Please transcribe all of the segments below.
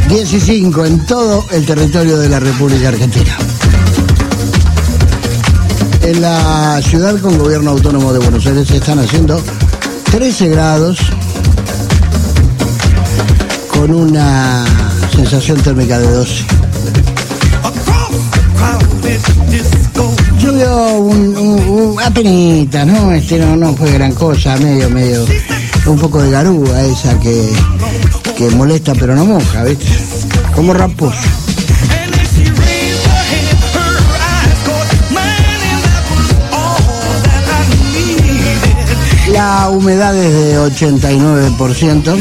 10:05 en todo el territorio de la República Argentina. En la ciudad con gobierno autónomo de Buenos Aires se están haciendo 13 grados con una sensación térmica de 12. Llovió apenita, ¿no? No fue gran cosa, medio, un poco de garúa esa que molesta pero no moja, ¿viste? Como raposo. La humedad es de 89%.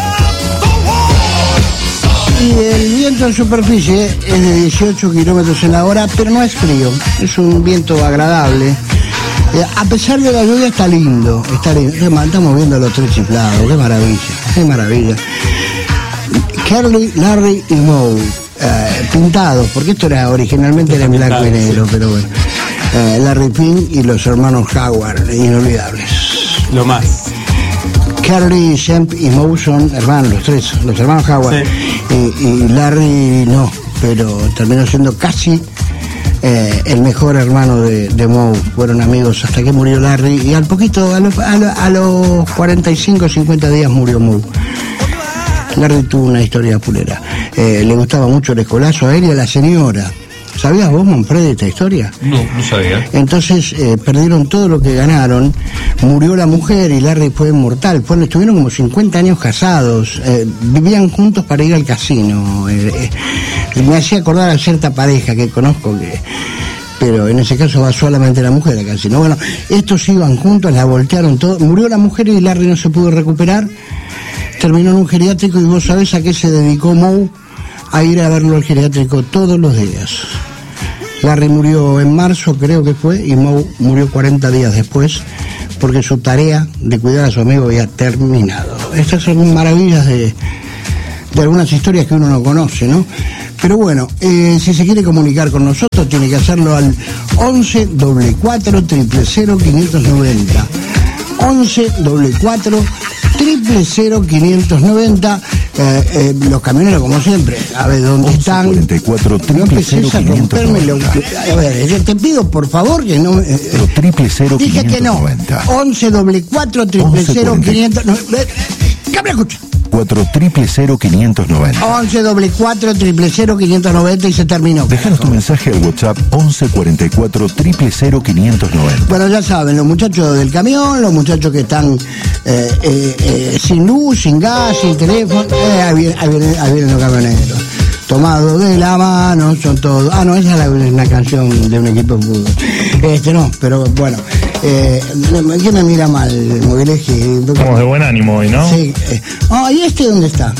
Y el viento en superficie es de 18 kilómetros en la hora, pero no es frío, es un viento agradable. A pesar de la lluvia está lindo. Estamos viendo los tres chiflados, qué maravilla. Curly, Larry y Moe, pintados, porque esto originalmente era en blanco y negro, pero bueno. Larry King y los hermanos Howard, inolvidables. Lo más. Curly, Shemp y Moe son hermanos, los hermanos Howard. Sí. Y Larry no, pero terminó siendo casi el mejor hermano de Moe. Fueron amigos hasta que murió Larry y a los 45, 50 días murió Moe. Larry tuvo una historia pulera. Le gustaba mucho el escolazo a él y a la señora. ¿Sabías vos, Manfredi, esta historia? No sabía. Entonces perdieron todo lo que ganaron, murió la mujer y Larry fue inmortal. Estuvieron como 50 años casados, vivían juntos para ir al casino. Me hacía acordar a cierta pareja que conozco, pero en ese caso va solamente la mujer al casino. Bueno, estos iban juntos, la voltearon todo, murió la mujer y Larry no se pudo recuperar, terminó en un geriátrico y vos sabés a qué se dedicó Moe, a ir a verlo al geriátrico todos los días. Larry murió en marzo, creo que fue, y Moe murió 40 días después, porque su tarea de cuidar a su amigo había terminado. Estas son maravillas de algunas historias que uno no conoce, ¿no? Pero bueno, si se quiere comunicar con nosotros, tiene que hacerlo al 11 44 000 590. 11 44 000 590. Los camioneros, como siempre, a ver dónde están. 44 no empieces a romperme lo que. A ver, te pido por favor que no. 000 dije que no. 11 44 000 590. Cabra, escucha. 4 000 590. 11 44 000 590 y se terminó. Déjanos tu mensaje al WhatsApp 11 44 000 590. Bueno, ya saben, los muchachos del camión, los muchachos que están sin luz, sin gas, sin teléfono. Ahí vienen los camioneros. Tomados de la mano, son todos. No, esa es una canción de un equipo de fútbol. No, pero bueno. ¿Qué me mira mal, Mogueleji? Estamos de buen ánimo hoy, ¿no? Sí. ¿Y este dónde está?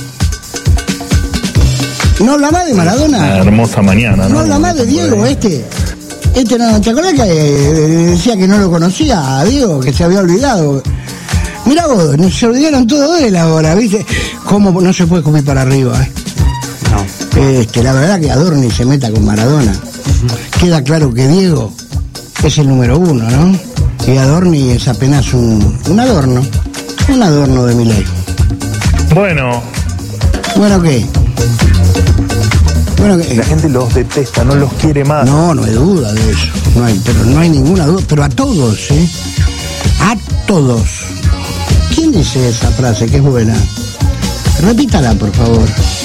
¿No habla más de Maradona? Una hermosa mañana, ¿no? ¿No habla más de Diego, este no? ¿Te acordás que decía que no lo conocía a Diego, que se había olvidado? Mirá vos, se olvidaron todo de él ahora, ¿viste? ¿Cómo no se puede escupir para arriba, No. La verdad que Adorni se meta con Maradona. Queda claro que Diego es el número 1, ¿no? Y Adorni es apenas un adorno de Milei. Bueno. ¿Bueno qué? La gente los detesta, no los quiere más. No hay duda de eso. No hay ninguna duda. Pero a todos, A todos. ¿Quién dice esa frase que es buena? Repítala, por favor.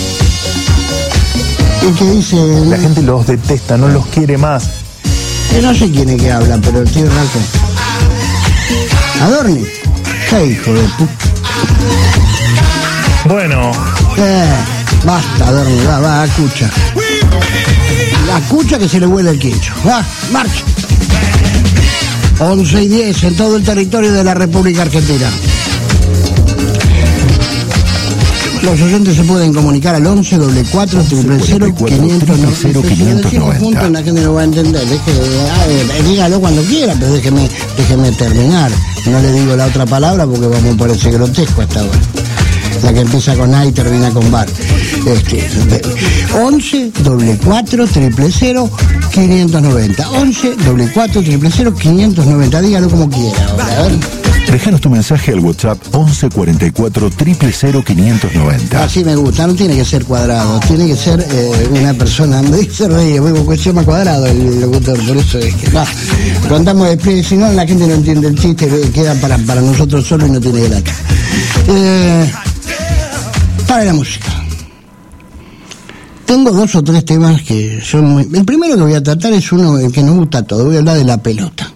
¿Y qué dice? La gente los detesta, no los quiere más. No sé quién es que habla, pero tiene razón. Adorni. Qué hijo de puta. Bueno. Basta, Adorni, va, escucha. Escucha que se le vuela el quincho. Va, marcha. 11:10 en todo el territorio de la República Argentina. Los oyentes se pueden comunicar al 11 44 000 590. La gente no va a entender. Dígalo cuando quiera, pero déjeme terminar. No le digo la otra palabra porque vamos a parecer grotesco hasta ahora. La que empieza con A y termina con bar. 11 44 000 590. 11 44 000 590. Dígalo como quiera ahora, a ver. Déjanos tu mensaje al WhatsApp 11 44 000 590. Así me gusta, no tiene que ser cuadrado, tiene que ser una persona. Me dice Reyes, porque se llama cuadrado el locutor, por eso es que contamos después, si no la gente no entiende el chiste, queda para nosotros solos y no tiene gracia. Para la música. Tengo 2 o 3 temas que son muy... El primero que voy a tratar es uno que nos gusta a todos, voy a hablar de la pelota.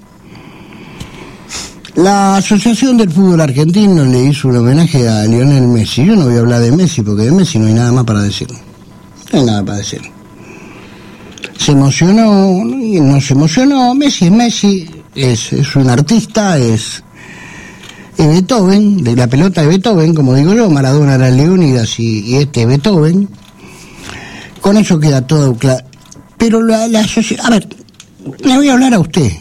La Asociación del Fútbol Argentino le hizo un homenaje a Lionel Messi. Yo no voy a hablar de Messi porque de Messi no hay nada más para decir. No hay nada para decir. Se emocionó y no se emocionó. Messi es Messi, es un artista, es Beethoven, de la pelota de Beethoven, como digo yo. Maradona era Leónidas y este es Beethoven. Con eso queda todo claro. Pero la asociación... A ver, le voy a hablar a usted.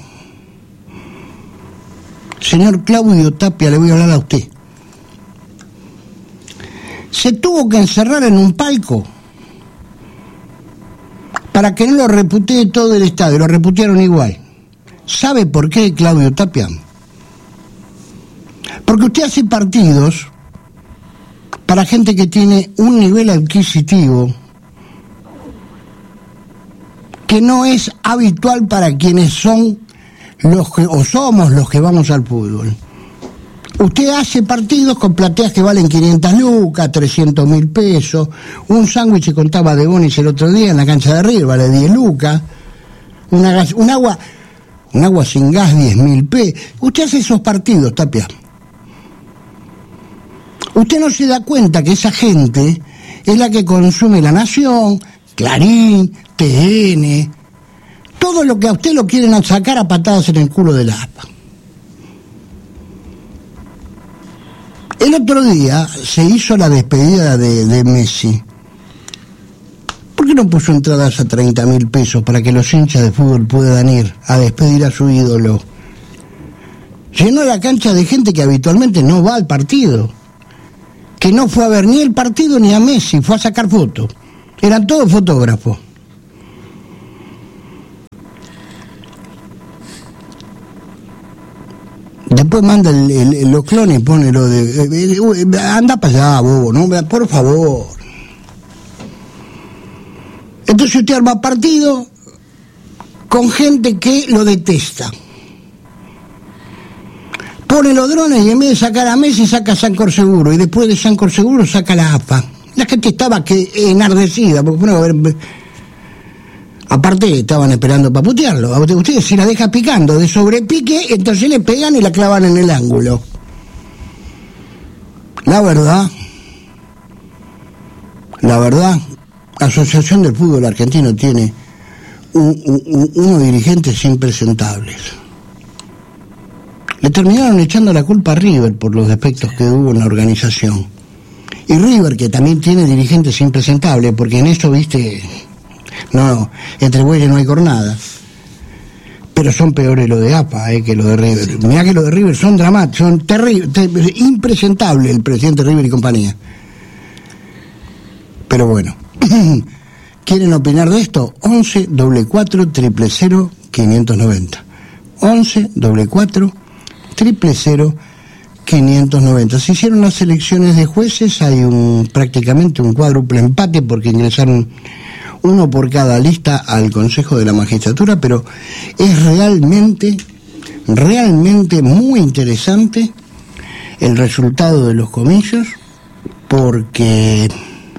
Señor Claudio Tapia, le voy a hablar a usted. Se tuvo que encerrar en un palco para que no lo reputee todo el estadio, lo reputearon igual. ¿Sabe por qué, Claudio Tapia? Porque usted hace partidos para gente que tiene un nivel adquisitivo que no es habitual para quienes son somos los que vamos al fútbol. Usted hace partidos con plateas que valen 500 lucas, 300.000 pesos. Un sándwich que contaba de Bonis el otro día en la cancha de River vale 10 lucas. Un agua sin gas 10.000 pesos. Usted hace esos partidos, Tapia. Usted no se da cuenta que esa gente es la que consume La Nación, Clarín, TN, todo lo que a usted lo quieren sacar a patadas en el culo de la APA. El otro día se hizo la despedida de Messi. ¿Por qué no puso entradas a 30.000 pesos para que los hinchas de fútbol puedan ir a despedir a su ídolo? Llenó la cancha de gente que habitualmente no va al partido, que no fue a ver ni el partido ni a Messi, fue a sacar fotos. Eran todos fotógrafos. Después manda los clones, pone lo de... anda para allá, bobo, ¿no? Por favor. Entonces usted arma partido con gente que lo detesta. Pone los drones y en vez de sacar a Messi saca a Sancor Seguro. Y después de Sancor Seguro saca la AFA. La gente estaba enardecida, porque bueno, a ver... Aparte estaban esperando para putearlo. Ustedes si la deja picando de sobrepique, entonces le pegan y la clavan en el ángulo. La verdad, la Asociación del Fútbol Argentino tiene unos dirigentes impresentables. Le terminaron echando la culpa a River por los defectos que hubo en la organización. Y River, que también tiene dirigentes impresentables, porque en eso, viste... No, entre bueyes no hay cornada. Pero son peores los de APA que los de River. Mirá que los de River son dramáticos, son terribles, impresentables el presidente River y compañía. Pero bueno, ¿quieren opinar de esto? 11 44 000 590. 11 44 000 590. Se hicieron las elecciones de jueces, hay prácticamente un cuádruple empate porque ingresaron uno por cada lista al Consejo de la Magistratura, pero es realmente muy interesante el resultado de los comicios, porque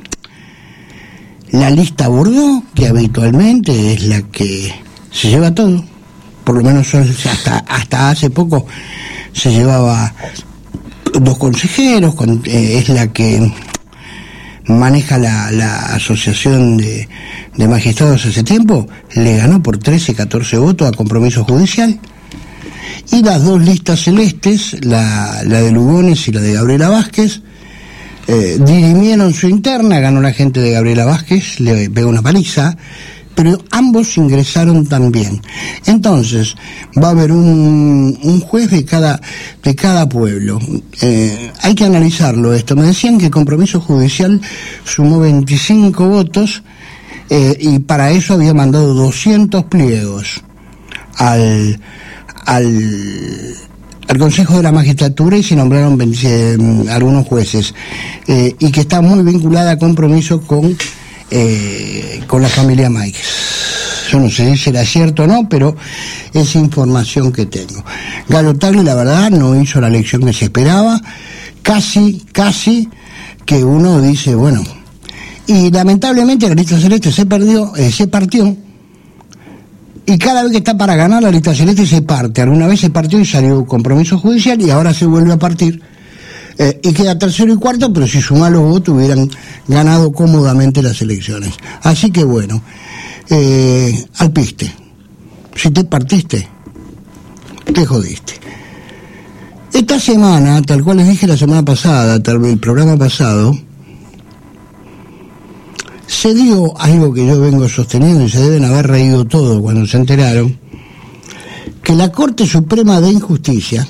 la lista Bordeaux, que habitualmente es la que se lleva todo, por lo menos hasta hace poco se llevaba 2 consejeros, es la que maneja la Asociación de Magistrados hace tiempo, le ganó por 13-14 votos a Compromiso Judicial. Y las 2 listas celestes, la de Lugones y la de Gabriela Vázquez, dirimieron su interna, ganó la gente de Gabriela Vázquez, le pegó una paliza, pero ambos ingresaron también. Entonces, va a haber un juez de cada pueblo. Hay que analizarlo esto. Me decían que Compromiso Judicial sumó 25 votos y para eso había mandado 200 pliegos al Consejo de la Magistratura y se nombraron algunos jueces, y que está muy vinculada a compromiso con la familia Máquez. Yo no sé si será cierto o no, pero es información que tengo. Galo Tagle, la verdad, no hizo la elección que se esperaba, casi que uno dice, bueno, y lamentablemente la lista celeste se partió, y cada vez que está para ganar la lista celeste se parte. Alguna vez se partió y salió compromiso judicial y ahora se vuelve a partir, y queda tercero y cuarto, pero si sumás los votos hubieran ganado cómodamente las elecciones. Así que bueno, al piste. Si te partiste, te jodiste. Esta semana, tal cual les dije la semana pasada, el programa pasado, se dio algo que yo vengo sosteniendo y se deben haber reído todos cuando se enteraron, que la Corte Suprema de Justicia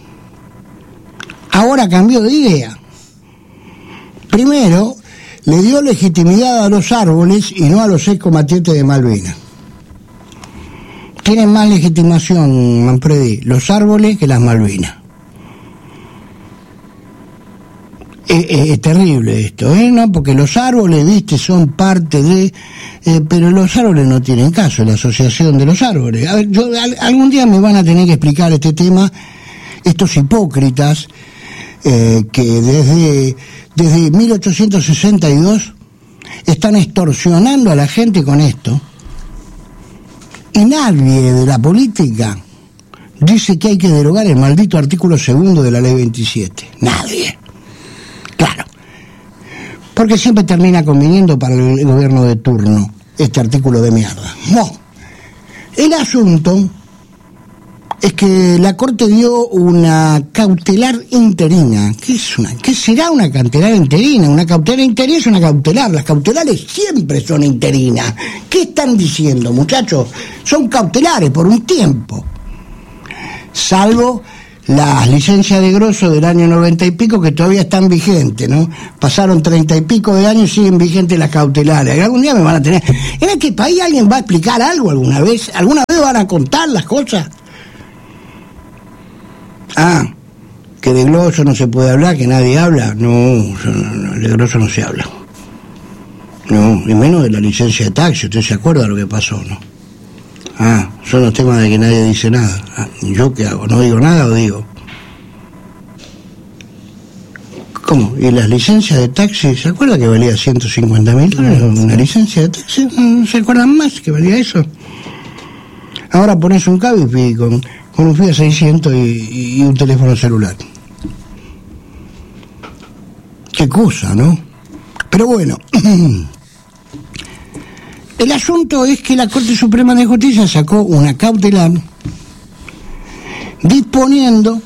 ahora cambió de idea. Primero, le dio legitimidad a los árboles y no a los excombatientes de Malvinas. Tienen más legitimación, Manfredi, los árboles que las Malvinas. Es terrible esto, ¿no? Porque los árboles, viste, son parte de... pero los árboles no tienen caso, la asociación de los árboles. A ver, algún día me van a tener que explicar este tema, estos hipócritas, que desde 1862 están extorsionando a la gente con esto, y nadie de la política dice que hay que derogar el maldito artículo 2 de la ley 27. Nadie. Claro. Porque siempre termina conviniendo para el gobierno de turno este artículo de mierda. No. El asunto es que la Corte dio una cautelar interina. ¿Qué será una cautelar interina? Una cautelar interina es una cautelar. Las cautelares siempre son interinas. ¿Qué están diciendo, muchachos? Son cautelares por un tiempo. Salvo las licencias de grosso del año 90 y pico, que todavía están vigentes, ¿no? Pasaron 30 y pico de años y siguen vigentes las cautelares. Algún día me van a tener... ¿En este país alguien va a explicar algo alguna vez? ¿Alguna vez van a contar las cosas? Que de grosso no se puede hablar, que nadie habla. No, de grosso no se habla. No, y menos de la licencia de taxi. ¿Usted se acuerda de lo que pasó, no? Son los temas de que nadie dice nada. ¿Yo qué hago? ¿No digo nada o digo? ¿Cómo? ¿Y las licencias de taxi? ¿Se acuerda que valía 150.000 una licencia de taxi? ¿No se acuerdan más que valía eso? Ahora pones un Cabify con un Fiat 600 y un teléfono celular. Qué cosa, ¿no? Pero bueno... El asunto es que la Corte Suprema de Justicia sacó una cautelar disponiendo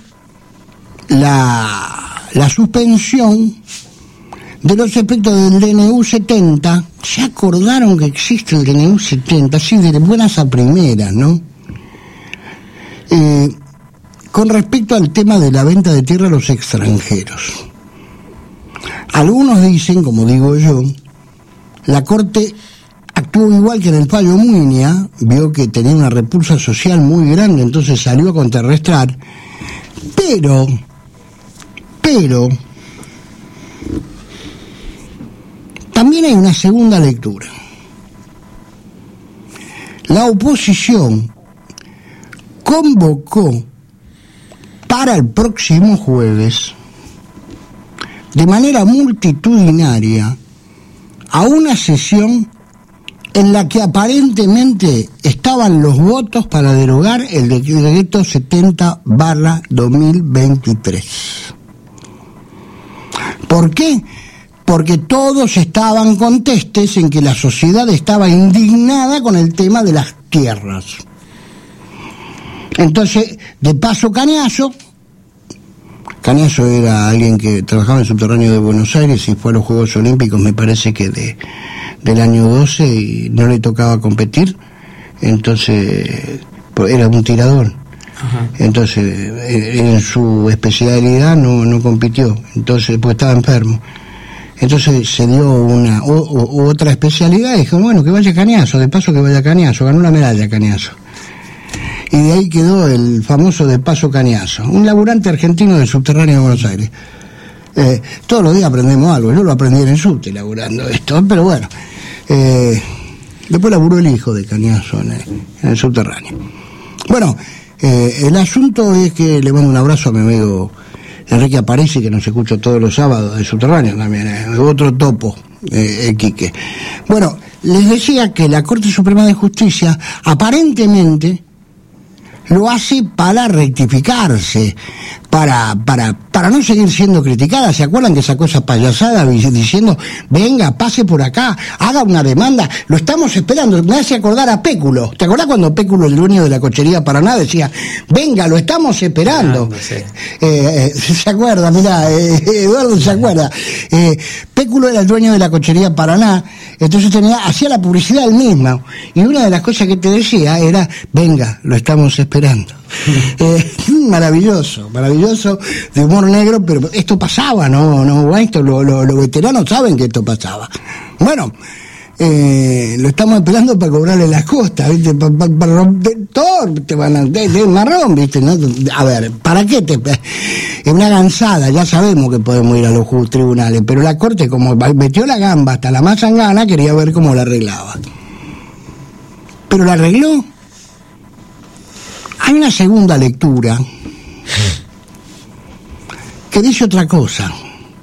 la suspensión de los efectos del DNU 70. ¿Se acordaron que existe el DNU 70? Sí, de buenas a primeras, ¿no? Con respecto al tema de la venta de tierra a los extranjeros. Algunos dicen, como digo yo, la Corte actuó igual que en el fallo Muiña, vio que tenía una repulsa social muy grande, entonces salió a contrarrestar, pero también hay una segunda lectura. La oposición convocó para el próximo jueves, de manera multitudinaria, a una sesión en la que aparentemente estaban los votos para derogar el decreto 70/2023. ¿Por qué? Porque todos estaban contestes en que la sociedad estaba indignada con el tema de las tierras. Entonces, de paso Cañazo era alguien que trabajaba en el subterráneo de Buenos Aires y fue a los Juegos Olímpicos, me parece que del año 12, y no le tocaba competir, entonces era un tirador. Ajá. Entonces en su especialidad no compitió, entonces pues estaba enfermo. Entonces se dio una otra especialidad y dijo, bueno, que vaya Cañazo, de paso que vaya Cañazo, ganó una medalla Cañazo. Y de ahí quedó el famoso de Paso Cañazo, un laburante argentino del subterráneo de Buenos Aires. Todos los días aprendemos algo. Yo lo aprendí en el subte laburando esto, pero bueno. Después laburó el hijo de Cañazo en el subterráneo. Bueno, el asunto es que le mando un abrazo a mi amigo Enrique Aparece, que nos escucha todos los sábados de subterráneo también, otro topo, Quique. Bueno, les decía que la Corte Suprema de Justicia aparentemente lo hace para rectificarse, para no seguir siendo criticada. ¿Se acuerdan que sacó esa payasada diciendo, venga, pase por acá, haga una demanda? Lo estamos esperando. Me hace acordar a Péculo. ¿Te acordás cuando Péculo, el dueño de la cochería Paraná, decía, venga, lo estamos esperando? No sé. ¿Se acuerda? Mirá, Eduardo se acuerda. Péculo era el dueño de la cochería Paraná, entonces hacía la publicidad él mismo. Y una de las cosas que te decía era, venga, lo estamos esperando. Maravilloso, de humor negro, pero esto pasaba, no, esto los veteranos saben que esto pasaba. Bueno, lo estamos esperando para cobrarle las costas, ¿viste? Para romper todo, te van a de marrón, ¿viste? ¿No? A ver, ¿para qué es una gansada? Ya sabemos que podemos ir a los tribunales, pero la Corte, como metió la gamba hasta la más sangana, quería ver cómo la arreglaba. Pero la arregló. Hay una segunda lectura que dice otra cosa,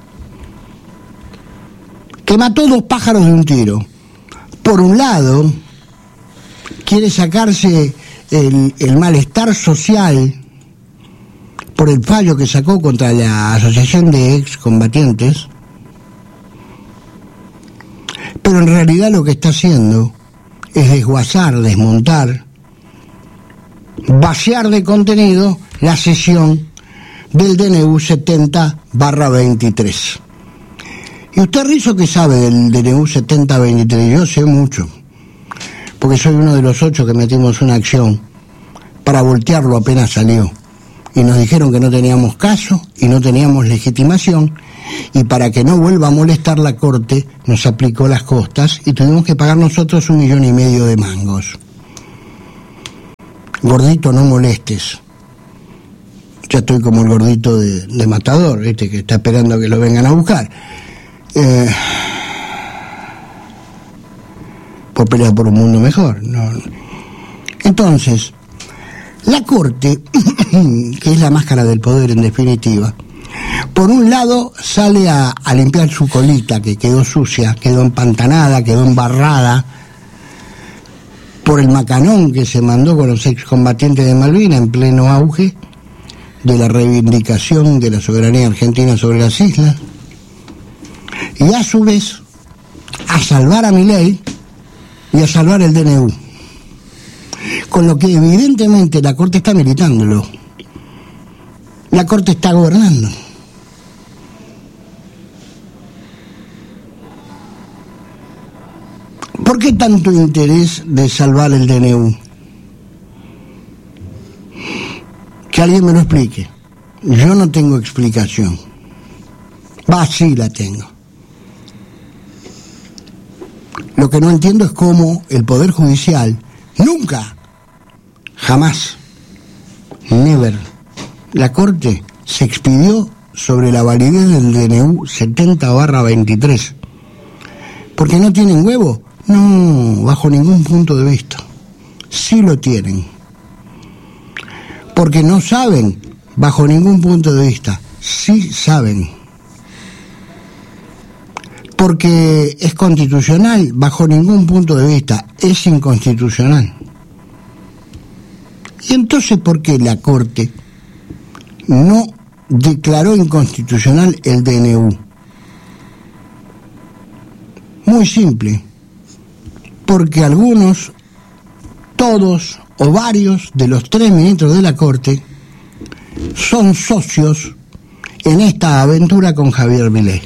que mató 2 pájaros de un tiro. Por un lado, quiere sacarse el malestar social por el fallo que sacó contra la Asociación de Excombatientes, pero en realidad lo que está haciendo es desguazar, desmontar, vaciar de contenido la sesión del DNU 70/23. Y usted, Rizzo, ¿qué sabe del DNU 70/23? Yo sé mucho, porque soy uno de los 8 que metimos una acción para voltearlo apenas salió. Y nos dijeron que no teníamos caso y no teníamos legitimación, y para que no vuelva a molestar la Corte nos aplicó las costas y tuvimos que pagar nosotros 1,5 millones de mangos. Gordito, no molestes. Ya estoy como el gordito de Matador, ¿viste? Que está esperando a que lo vengan a buscar. Por pelear por un mundo mejor. No. Entonces, la Corte, que es la máscara del poder en definitiva, por un lado sale a limpiar su colita, que quedó sucia, quedó empantanada, quedó embarrada por el macanón que se mandó con los excombatientes de Malvinas en pleno auge de la reivindicación de la soberanía argentina sobre las islas, y a su vez a salvar a Milei y a salvar el DNU, con lo que evidentemente la Corte está militándolo, la Corte está gobernando. ¿Por qué tanto interés de salvar el DNU? Que alguien me lo explique. Yo no tengo explicación. Sí la tengo. Lo que no entiendo es cómo el Poder Judicial nunca, jamás, never, la Corte se expidió sobre la validez del DNU 70/23. ¿Porque no tienen huevo? No, bajo ningún punto de vista. Sí lo tienen. Porque no saben, bajo ningún punto de vista. Sí saben. Porque es constitucional, bajo ningún punto de vista. Es inconstitucional. Y entonces, ¿por qué la Corte no declaró inconstitucional el DNU? Muy simple. Porque algunos, todos o varios de los 3 ministros de la Corte son socios en esta aventura con Javier Milei.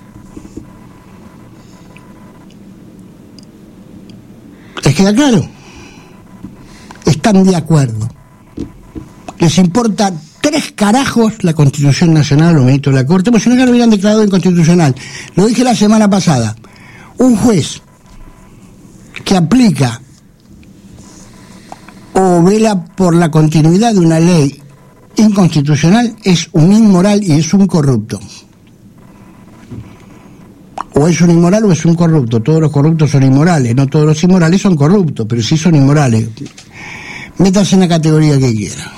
¿Les queda claro? Están de acuerdo. Les importa 3 carajos la Constitución Nacional, los ministros de la Corte, pues si no ya lo hubieran declarado inconstitucional. Lo dije la semana pasada. Un juez que aplica o vela por la continuidad de una ley inconstitucional, es un inmoral y es un corrupto. O es un inmoral o es un corrupto. Todos los corruptos son inmorales, no todos los inmorales son corruptos, pero sí son inmorales. Métase en la categoría que quiera.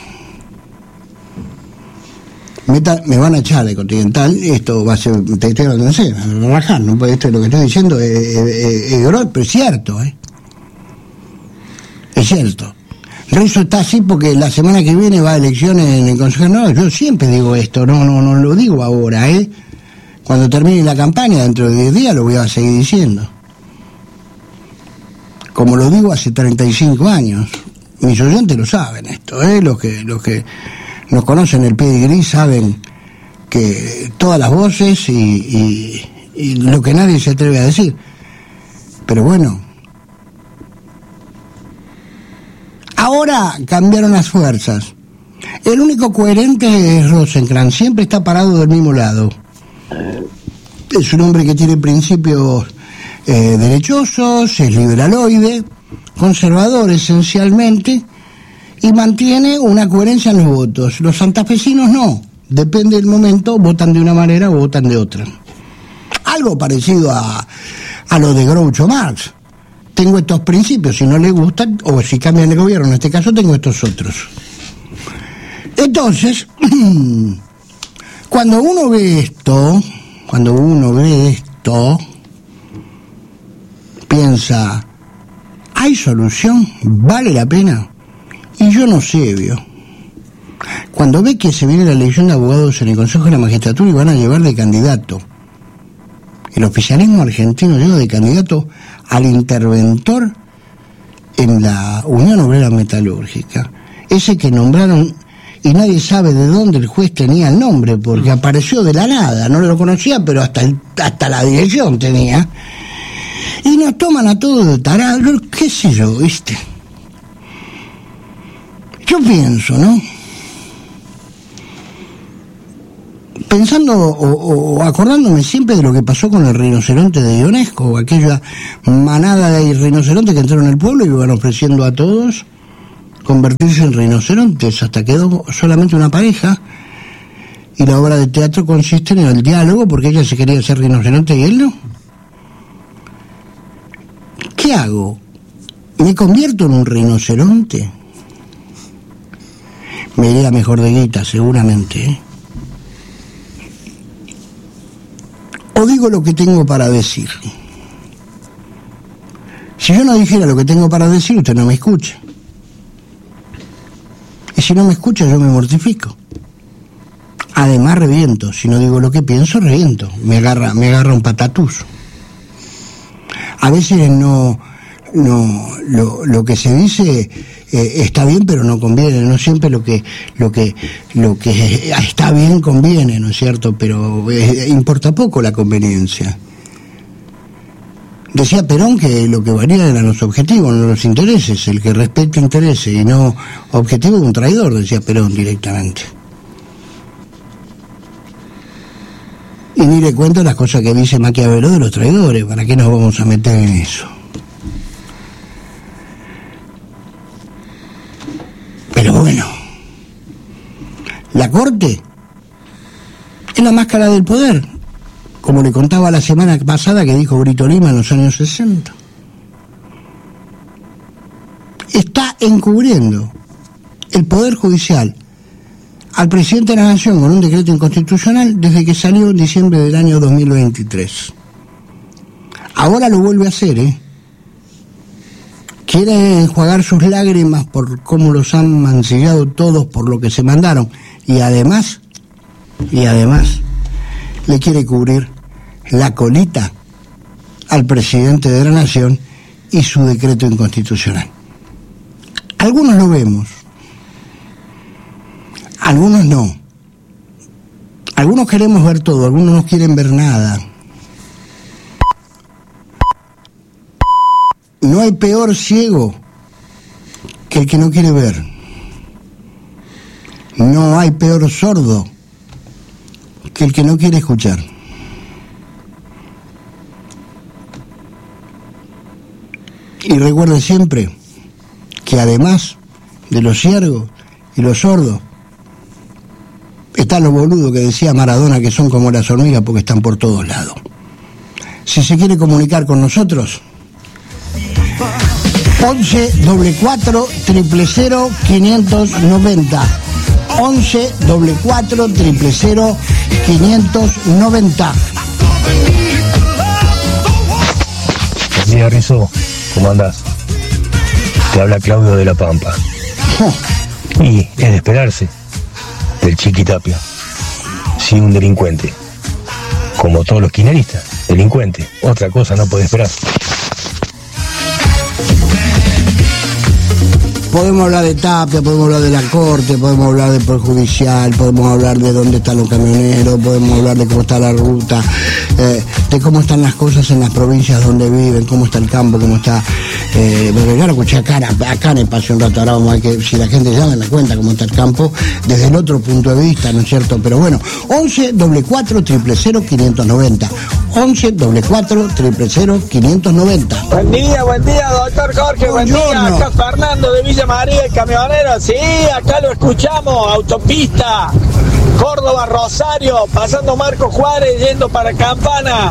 Me van a echar de Continental, esto va a ser, te estoy hablando, no sé, rajar, ¿no? Esto es lo que estoy diciendo, es grosso, pero es cierto, es cierto. Rizzo está así porque la semana que viene va a elecciones en el Consejo. No, yo siempre digo esto, no lo digo ahora, Cuando termine la campaña, dentro de 10 días, lo voy a seguir diciendo. Como lo digo hace 35 años. Mis oyentes lo saben esto, los que nos conocen el pedigrí saben que todas las voces y lo que nadie se atreve a decir. Pero bueno, ahora cambiaron las fuerzas. El único coherente es Rosenkrantz, siempre está parado del mismo lado. Es un hombre que tiene principios derechosos, es liberaloide, conservador esencialmente, y mantiene una coherencia en los votos. Los santafesinos no, depende del momento, votan de una manera o votan de otra. Algo parecido a lo de Groucho Marx. Tengo estos principios, si no les gustan, o si cambian de gobierno, en este caso tengo estos otros. Entonces, cuando uno ve esto, piensa, ¿hay solución? ¿Vale la pena? Y yo no sé, cuando ve que se viene la elección de abogados en el Consejo de la Magistratura y van a llevar de candidato, el oficialismo argentino lleva de candidato al interventor en la Unión Obrera Metalúrgica, ese que nombraron y nadie sabe de dónde el juez tenía el nombre, porque apareció de la nada, no lo conocía, pero hasta la dirección tenía, y nos toman a todos de tarados, qué sé yo, ¿viste? Yo pienso, ¿no? Pensando o acordándome siempre de lo que pasó con el rinoceronte de Ionesco, aquella manada de rinocerontes que entraron en el pueblo y iban ofreciendo a todos convertirse en rinocerontes, hasta quedó solamente una pareja, y la obra de teatro consiste en el diálogo, porque ella se quería hacer rinoceronte y él no. ¿Qué hago? ¿Me convierto en un rinoceronte? Me iría mejor de guita, seguramente, O digo lo que tengo para decir. Si yo no dijera lo que tengo para decir, usted no me escucha. Y si no me escucha, yo me mortifico. Además, reviento. Si no digo lo que pienso, reviento. Me agarra un patatús. A veces lo que se dice está bien, pero no conviene. No siempre lo que está bien conviene, ¿no es cierto? Pero importa poco la conveniencia. Decía Perón que lo que varía eran los objetivos, no los intereses. El que respete intereses y no objetivos es un traidor, decía Perón directamente. Y ni le cuento las cosas que dice Maquiavelo de los traidores. ¿Para qué nos vamos a meter en eso? Pero bueno, la Corte es la máscara del poder, como le contaba la semana pasada que dijo Brito Lima en los años 60. Está encubriendo el Poder Judicial al presidente de la Nación con un decreto inconstitucional desde que salió en diciembre del año 2023. Ahora lo vuelve a hacer, Quiere enjuagar sus lágrimas por cómo los han mancillado todos por lo que se mandaron. Y además, le quiere cubrir la colita al presidente de la Nación y su decreto inconstitucional. Algunos lo vemos, algunos no. Algunos queremos ver todo, algunos no quieren ver nada. No hay peor ciego que el que no quiere ver. No hay peor sordo que el que no quiere escuchar. Y recuerde siempre que además de los ciegos y los sordos. Están los boludos que decía Maradona que son como las hormigas porque están por todos lados. Si se quiere comunicar con nosotros, 11 44 000 590. 11 44 000 590. Buen día, Rizzo. ¿Cómo andás? Te habla Claudio de La Pampa. Y es de esperarse del Chiqui Tapia. Sí, un delincuente. Como todos los kirchneristas, delincuente. Otra cosa no puede esperar. Podemos hablar de Tapia, podemos hablar de la Corte, podemos hablar del Poder Judicial, podemos hablar de dónde están los camioneros, podemos hablar de cómo está la ruta, de cómo están las cosas en las provincias donde viven, cómo está el campo, cómo está... Pero ya lo escuché acá en el Espacio un rato, ahora vamos a ver que si la gente llama me cuenta cómo está el campo desde el otro punto de vista, ¿no es cierto? Pero bueno, 11 44 000 590. 11 44 000 590. Buen día, doctor Jorge, buen día. Acá Fernando de Villa María, el camionero. Sí, acá lo escuchamos, autopista Córdoba, Rosario, pasando Marco Juárez, yendo para Campana.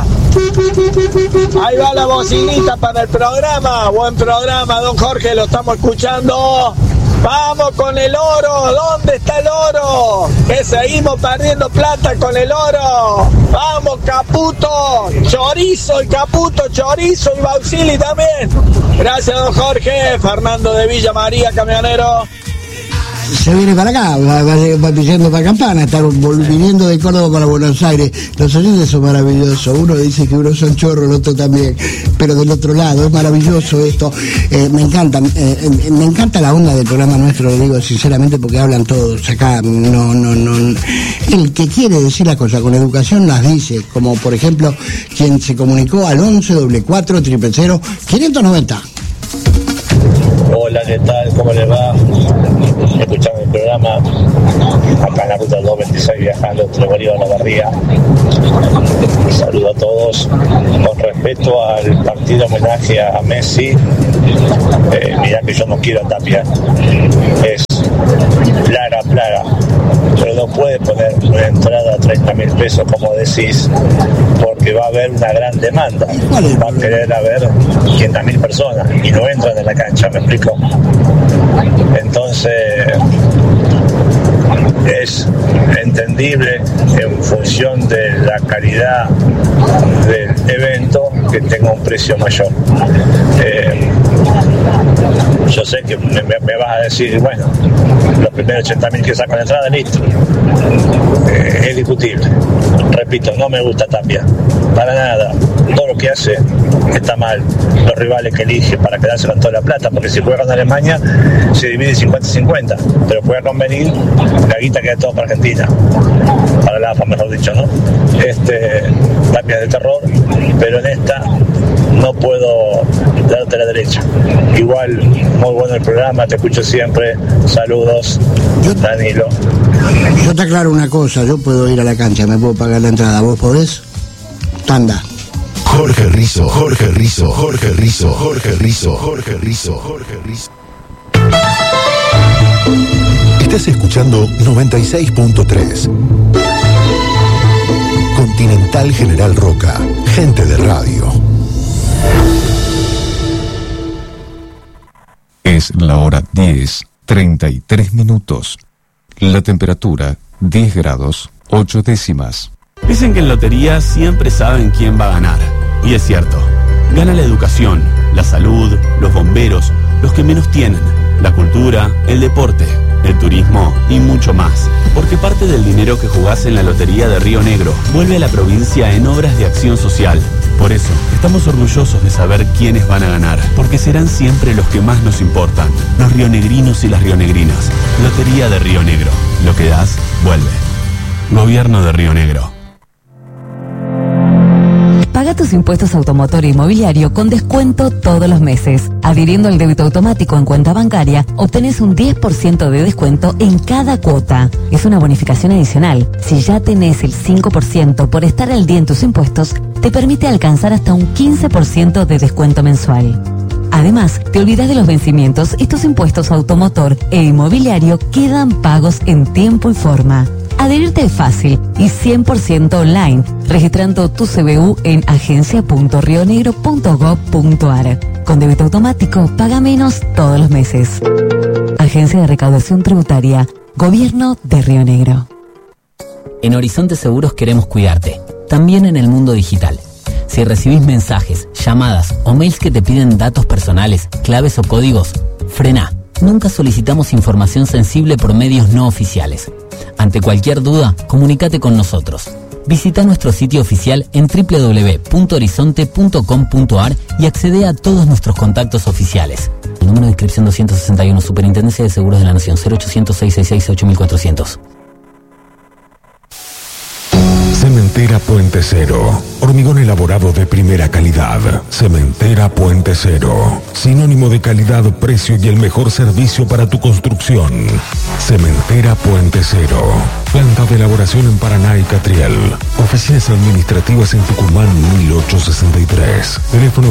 Ahí va la bocinita para el programa. Buen programa, don Jorge, lo estamos escuchando. Vamos con el oro. ¿Dónde está el oro? Que seguimos perdiendo plata con el oro. Vamos, Caputo. Chorizo y Caputo, chorizo y Bauxili también. Gracias, don Jorge. Fernando de Villa María, camionero. Se viene para acá, va yendo para Campana, está viniendo de Córdoba para Buenos Aires. Los oyentes son maravillosos, uno dice que uno son chorros, el otro también, pero del otro lado, es maravilloso esto. Me encanta la onda del programa nuestro, lo digo sinceramente, porque hablan todos acá. No. El que quiere decir las cosas con educación las dice, como por ejemplo quien se comunicó al 11 44 000 590. Hola, ¿qué tal? ¿Cómo les va? Escuchando el programa acá en la ruta 226 viajando entre Bolívar y La Barría. Saludo a todos. Con respecto al partido homenaje a Messi, mirá que yo no quiero a Tapia. Es plaga. Pero no puede poner una entrada a 30.000 pesos como decís, porque va a haber una gran demanda. Va a querer haber 500.000 personas y no entran en la cancha, ¿me explico? Entonces es entendible en función de la calidad del evento que tenga un precio mayor. Yo sé que me vas a decir, bueno, los primeros 80.000 que sacan la entrada, listo. Es discutible. Repito, no me gusta Tapia, para nada. Todo lo que hace está mal. Los rivales que elige para quedarse con toda la plata, porque si juega con Alemania se divide 50-50, pero juega con Benín, la guita queda todo para Argentina, para la AFA, mejor dicho, ¿no? Tapia es de terror, pero en esta no puedo darte la derecha. Igual, muy bueno el programa, te escucho siempre. Saludos, Danilo. Yo te aclaro una cosa, yo puedo ir a la cancha, me puedo pagar la entrada, ¿vos podés? Tanda. Jorge Rizzo. Estás escuchando 96.3. Continental General Roca, gente de radio. Es la hora 10:33. La temperatura 10 grados 8 décimas. Dicen que en lotería siempre saben quién va a ganar. Y es cierto. Gana la educación, la salud, los bomberos, los que menos tienen, la cultura, el deporte, el turismo y mucho más. Porque parte del dinero que jugás en la Lotería de Río Negro vuelve a la provincia en obras de acción social. Por eso, estamos orgullosos de saber quiénes van a ganar, porque serán siempre los que más nos importan, los rionegrinos y las rionegrinas. Lotería de Río Negro. Lo que das, vuelve. Gobierno de Río Negro. Paga tus impuestos automotor e inmobiliario con descuento todos los meses. Adhiriendo al débito automático en cuenta bancaria, obtenés un 10% de descuento en cada cuota. Es una bonificación adicional. Si ya tenés el 5% por estar al día en tus impuestos, te permite alcanzar hasta un 15% de descuento mensual. Además, te olvidas de los vencimientos y tus impuestos automotor e inmobiliario quedan pagos en tiempo y forma. Adherirte es fácil y 100% online, registrando tu CBU en agencia.rionegro.gov.ar. Con débito automático, paga menos todos los meses. Agencia de Recaudación Tributaria, Gobierno de Río Negro. En Horizonte Seguros queremos cuidarte, también en el mundo digital. Si recibís mensajes, llamadas o mails que te piden datos personales, claves o códigos, frená. Nunca solicitamos información sensible por medios no oficiales. Ante cualquier duda, comunícate con nosotros. Visita nuestro sitio oficial en www.horizonte.com.ar y accede a todos nuestros contactos oficiales. El número de inscripción 261, Superintendencia de Seguros de la Nación, 0800-666-8400. Cementera Puente Cero. Hormigón elaborado de primera calidad. Cementera Puente Cero. Sinónimo de calidad, precio y el mejor servicio para tu construcción. Cementera Puente Cero. Planta de elaboración en Paraná y Catriel. Oficinas administrativas en Tucumán 1863. Teléfono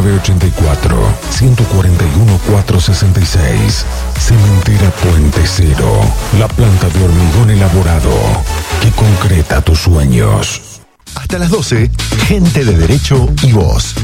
2984-141-466. Cementera Puente Cero. La planta de hormigón elaborado que concreta tus sueños. Hasta las 12, Gente de Derecho y Voz.